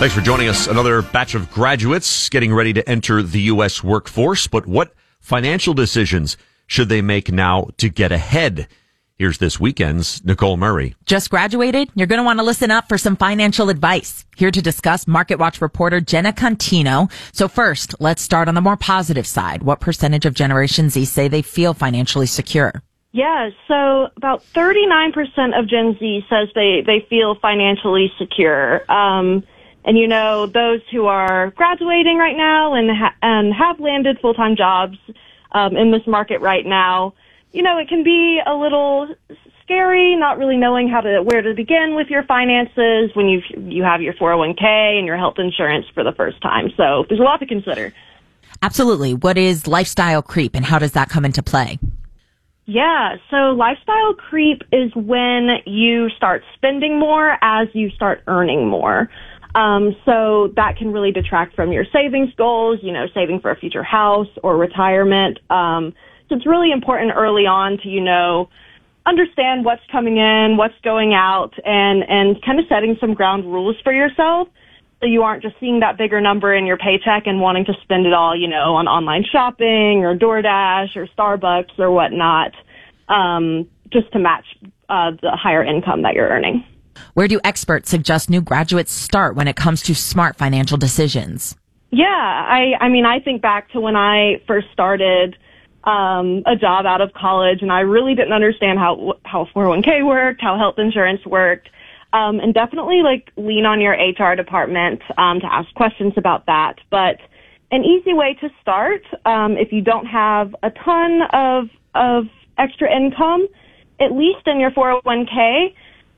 Thanks for joining us. Another batch of graduates getting ready to enter the U.S. workforce. But what financial decisions should they make now to get ahead? Here's this weekend's Nicole Murray. Just graduated? You're going to want to listen up for some financial advice. Here to discuss, MarketWatch reporter Jenna Contino. So first, let's start on the more positive side. What percentage of Generation Z say they feel financially secure? Yeah, so about 39% of Gen Z says they feel financially secure. And you know, those who are graduating right now and have landed full-time jobs in this market right now, you know, it can be a little scary, not really knowing where to begin with your finances when you have your 401k and your health insurance for the first time. So there's a lot to consider. Absolutely. What is lifestyle creep and how does that come into play? Yeah, so lifestyle creep is when you start spending more as you start earning more. So that can really detract from your savings goals, you know, saving for a future house or retirement. So it's really important early on to, you know, understand what's coming in, what's going out, and kind of setting some ground rules for yourself so you aren't just seeing that bigger number in your paycheck and wanting to spend it all, you know, on online shopping or DoorDash or Starbucks or whatnot, just to match the higher income that you're earning. Where do experts suggest new graduates start when it comes to smart financial decisions? Yeah, I mean, I think back to when I first started a job out of college, and I really didn't understand how 401k worked, how health insurance worked, and definitely lean on your HR department to ask questions about that. But an easy way to start, if you don't have a ton of extra income, at least in your 401k,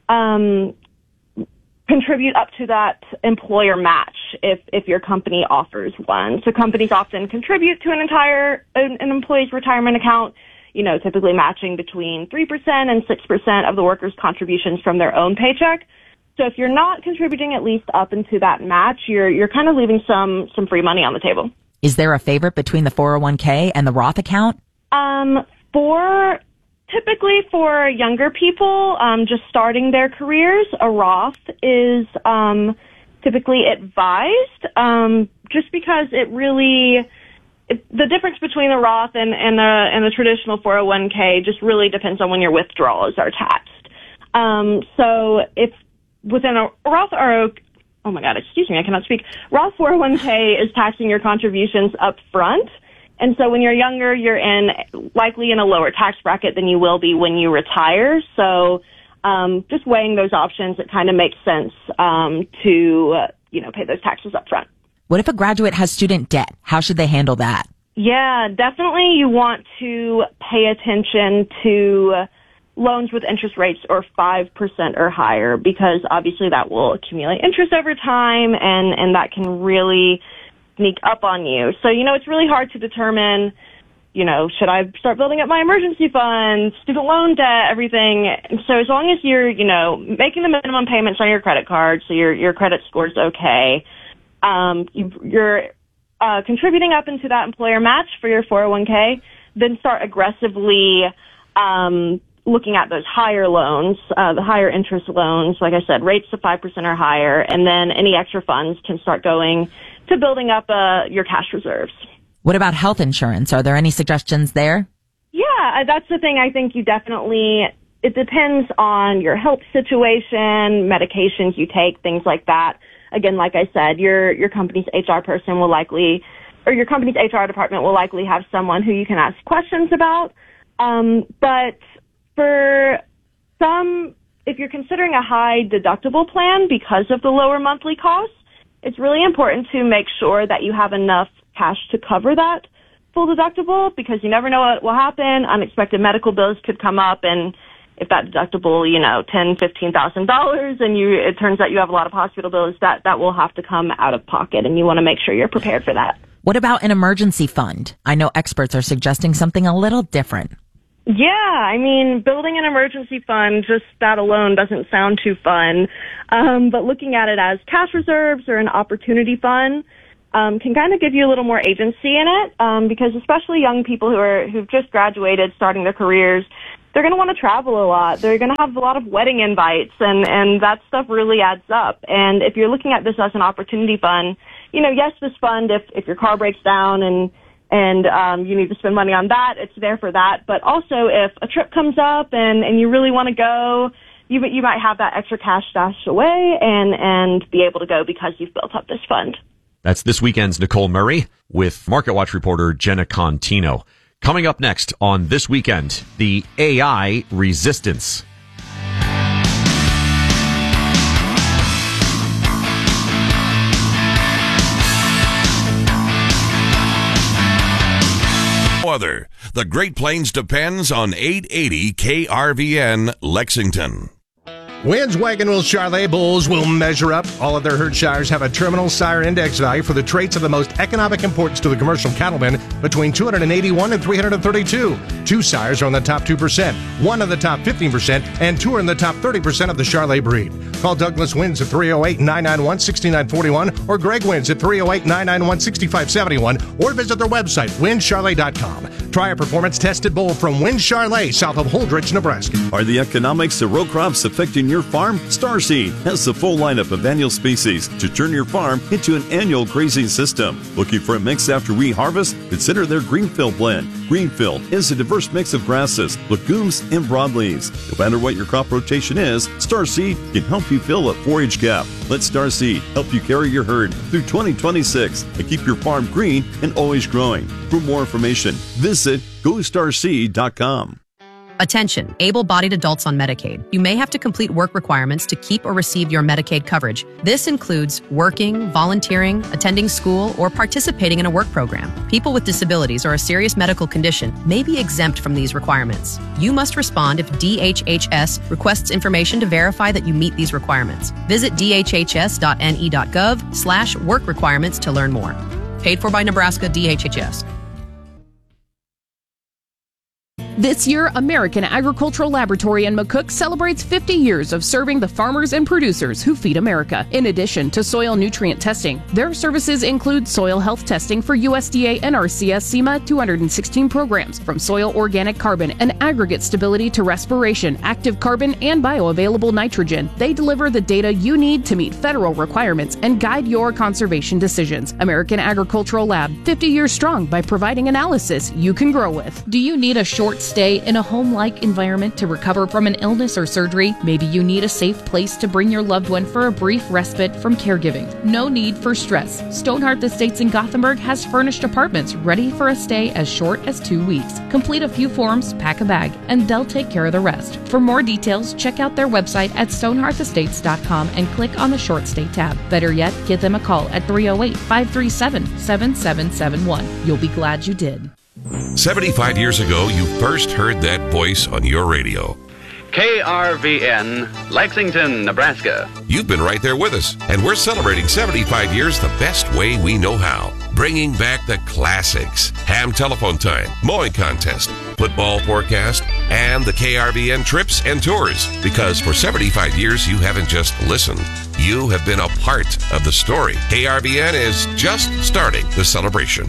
contribute up to that employer match if your company offers one. So companies often contribute to an employee's retirement account, you know, typically matching between 3% and 6% of the worker's contributions from their own paycheck. So if you're not contributing at least up into that match, you're kind of leaving some free money on the table. Is there a favorite between the 401k and the Roth account? Typically for younger people, just starting their careers, a Roth is typically advised, just because the difference between a Roth and a traditional 401k just really depends on when your withdrawals are taxed. So if within a Roth oh my God, excuse me, I cannot speak. Roth 401k is taxing your contributions up front. And so when you're younger, you're likely in a lower tax bracket than you will be when you retire. So just weighing those options, it kind of makes sense to pay those taxes up front. What if a graduate has student debt? How should they handle that? Yeah, definitely you want to pay attention to loans with interest rates or 5% or higher, because obviously that will accumulate interest over time and that can really sneak up on you. So, it's really hard to determine, should I start building up my emergency fund, student loan debt, everything. And so as long as you're, making the minimum payments on your credit card, so your credit score's okay, you're contributing up into that employer match for your 401k, then start aggressively looking at those higher loans, the higher interest loans, like I said, rates of 5% or higher, and then any extra funds can start going to building up your cash reserves. What about health insurance? Are there any suggestions there? Yeah, that's the thing. I think it depends on your health situation, medications you take, things like that. Again, like I said, your company's HR person will likely, or your company's HR department will likely have someone who you can ask questions about. But for some, if you're considering a high deductible plan because of the lower monthly costs, it's really important to make sure that you have enough cash to cover that full deductible, because you never know what will happen. Unexpected medical bills could come up, and if that deductible, $10,000, $15,000, and it turns out you have a lot of hospital bills, that will have to come out of pocket, and you want to make sure you're prepared for that. What about an emergency fund? I know experts are suggesting something a little different. Yeah, I mean, building an emergency fund, just that alone doesn't sound too fun. But looking at it as cash reserves or an opportunity fund can kind of give you a little more agency in it, because especially young people who've just graduated, starting their careers, they're going to want to travel a lot. They're going to have a lot of wedding invites, and that stuff really adds up. And if you're looking at this as an opportunity fund, yes, this fund, if your car breaks down and you need to spend money on that, it's there for that. But also, if a trip comes up and you really want to go, you might have that extra cash stashed away and be able to go because you've built up this fund. That's this weekend's Nicole Murray with Market Watch reporter Jenna Contino. Coming up next on This Weekend, the AI resistance. Other. The Great Plains depends on 880 KRVN Lexington. Wynn's Wagon Wheel Charolais bulls will measure up. All of their herd shires have a terminal sire index value for the traits of the most economic importance to the commercial cattleman between 281 and 332. 2 sires are in the top 2%, 1 in the top 15%, and 2 are in the top 30% of the Charolais breed. Call Douglas Wins at 308-991-6941 or Greg Wins at 308-991-6571 or visit their website, WynnCharolais.com. Try a performance-tested bull from Wynn Charolais, south of Holdrege, Nebraska. Are the economics of row crops affecting your farm? Starseed has the full lineup of annual species to turn your farm into an annual grazing system. Looking for a mix after we harvest? Consider their Greenfield blend. Greenfield is a diverse mix of grasses, legumes, and broadleaves. No matter what your crop rotation is, Starseed can help you fill a forage gap. Let Starseed help you carry your herd through 2026 and keep your farm green and always growing. For more information, visit GoStarseed.com. Attention, able-bodied adults on Medicaid. You may have to complete work requirements to keep or receive your Medicaid coverage. This includes working, volunteering, attending school, or participating in a work program. People with disabilities or a serious medical condition may be exempt from these requirements. You must respond if DHHS requests information to verify that you meet these requirements. Visit dhhs.ne.gov/work requirements to learn more. Paid for by Nebraska DHHS. This year, American Agricultural Laboratory in McCook celebrates 50 years of serving the farmers and producers who feed America. In addition to soil nutrient testing, their services include soil health testing for USDA NRCS SEMA 216 programs, from soil organic carbon and aggregate stability to respiration, active carbon, and bioavailable nitrogen. They deliver the data you need to meet federal requirements and guide your conservation decisions. American Agricultural Lab, 50 years strong by providing analysis you can grow with. Do you need a short stay in a home-like environment to recover from an illness or surgery? Maybe you need a safe place to bring your loved one for a brief respite from caregiving. No need for stress. Stonehearth Estates in Gothenburg has furnished apartments ready for a stay as short as 2 weeks. Complete a few forms, pack a bag, and they'll take care of the rest. For more details, check out their website at stonehearthestates.com and click on the short stay tab. Better yet, give them a call at 308-537-7771. You'll be glad you did. 75 years ago, you first heard that voice on your radio. KRVN, Lexington, Nebraska. You've been right there with us, and we're celebrating 75 years the best way we know how. Bringing back the classics. Ham telephone time, mowing contest, football forecast, and the KRVN trips and tours. Because for 75 years, you haven't just listened. You have been a part of the story. KRVN is just starting the celebration.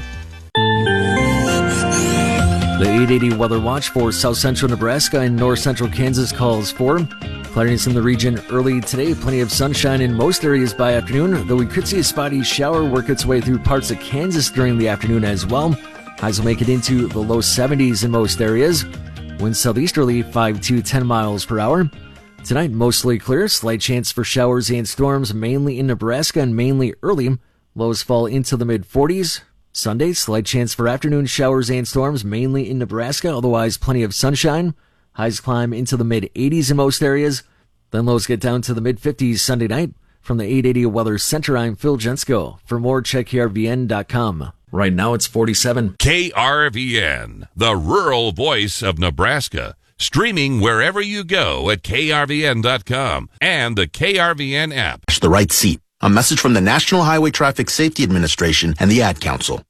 The 880 Weather Watch for South Central Nebraska and North Central Kansas calls for cloudiness in the region early today. Plenty of sunshine in most areas by afternoon, though we could see a spotty shower work its way through parts of Kansas during the afternoon as well. Highs will make it into the low 70s in most areas. Winds southeasterly 5 to 10 miles per hour. Tonight, mostly clear. Slight chance for showers and storms, mainly in Nebraska and mainly early. Lows fall into the mid-40s. Sunday, slight chance for afternoon showers and storms, mainly in Nebraska, otherwise plenty of sunshine. Highs climb into the mid-80s in most areas. Then lows get down to the mid-50s Sunday night. From the 880 Weather Center, I'm Phil Jensko. For more, check KRVN.com. Right now, it's 47. KRVN, the rural voice of Nebraska. Streaming wherever you go at KRVN.com and the KRVN app. The right seat. A message from the National Highway Traffic Safety Administration and the Ad Council.